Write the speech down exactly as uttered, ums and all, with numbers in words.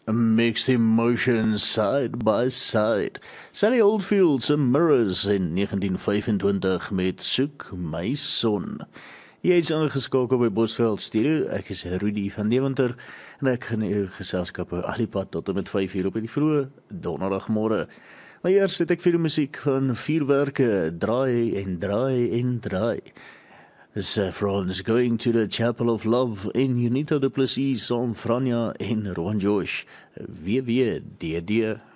Mixed Emotions Side by Side. Sally Oldfield se Mirrors in negentien vyfentwintig met Soek My Son. Jy is ingeskakel by Bosveld Studio. Ek is Rudy van Deventer en ek gaan jou geselskap hou al die pad tot en met vyf uur op die vroeë donderdagmôre. Maar eers het ek vir die musiek van Vuurwerke, Draai en Draai en Draai. Saffron's Going to the Chapel of Love en Unita du Plessis, Son Franja en Ron Josh. W W D D.